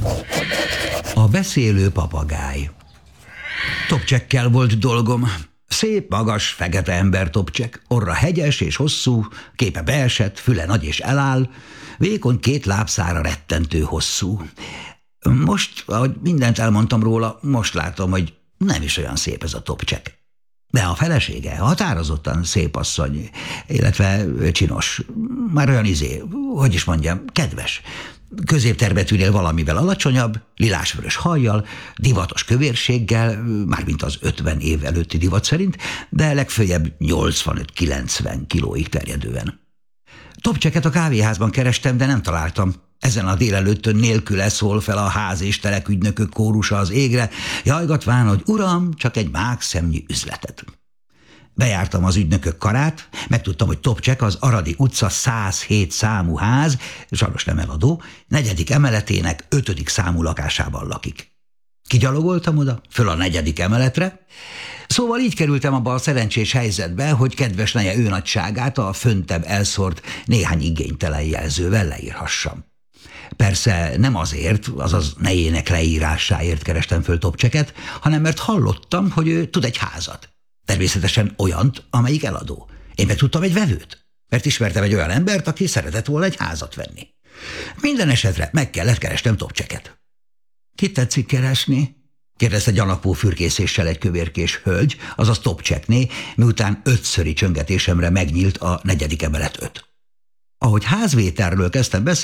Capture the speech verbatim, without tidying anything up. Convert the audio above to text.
A beszélő papagáj. Topcsekkel volt dolgom. Szép, magas, fekete ember Topcsek, orra hegyes és hosszú, képe beesett, füle nagy és eláll, vékony két lábszára rettentő hosszú. Most, ahogy mindent elmondtam róla, most látom, hogy nem is olyan szép ez a Topcsek. De a felesége határozottan szép asszony, illetve csinos, már olyan izé, hogy is mondjam, kedves. Középterbetűnél valamivel alacsonyabb, lilásvörös hajjal, divatos kövérséggel, mármint az ötven év előtti divat szerint, de legföljebb nyolcvanöt-kilencven kilóig terjedően. Topcseket a kávéházban kerestem, de nem találtam. Ezen a délelőttön nélküle szól fel a ház és telekügynökök kórusa az égre, jajgatván, hogy uram, csak egy mákszemnyi üzletet. Bejártam az ügynökök karát, megtudtam, hogy Topcsek az Aradi utca száz hét számú ház, sajnos nem eladó, negyedik emeletének ötödik számú lakásában lakik. Kigyalogoltam oda, föl a negyedik emeletre, szóval így kerültem abba a szerencsés helyzetbe, hogy kedves neje ő nagyságát a föntebb elszórt néhány igénytelen jelzővel leírhassam. Persze nem azért, azaz nejének leírásáért kerestem föl Topcseket, hanem mert hallottam, hogy ő tud egy házat. Természetesen olyant, amelyik eladó. Én meg tudtam egy vevőt, mert ismertem egy olyan embert, aki szeretett volna egy házat venni. Minden esetre meg kellett kerestem Topcseket. Kit tetszik keresni? Kérdezte gyanakvó fürkészéssel egy kövérkés hölgy, azaz Topcsekné, miután ötszöri csöngetésemre megnyílt a negyedik emelet öt. Ahogy házvételről kezdtem beszélni,